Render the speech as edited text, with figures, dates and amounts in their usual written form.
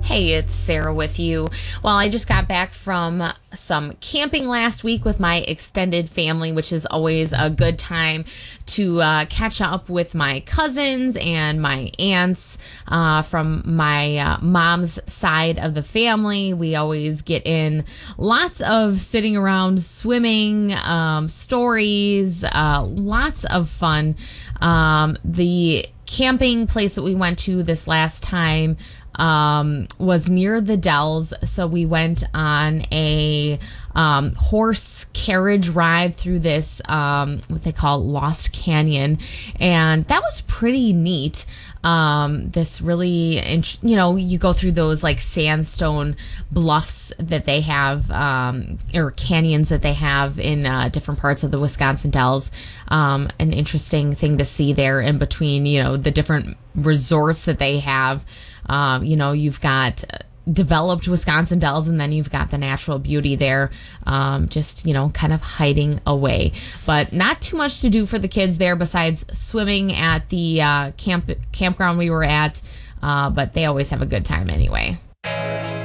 Hey, it's Sarah with you. Well, I just got back from some camping last week with my extended family, which is always a good time to catch up with my cousins and my aunts from my mom's side of the family. We always get in lots of sitting around swimming, stories, lots of fun. The camping place that we went to this last time was near the Dells, so we went on a horse carriage ride through this what they call Lost Canyon, and that was pretty neat. This really, you go through those like sandstone bluffs that they have, or canyons that they have in different parts of the Wisconsin Dells. An interesting thing to see there in between, the different resorts that they have. You've got developed Wisconsin Dells, and then you've got the natural beauty there, just kind of hiding away. But not too much to do for the kids there besides swimming at the campground we were at, but they always have a good time anyway.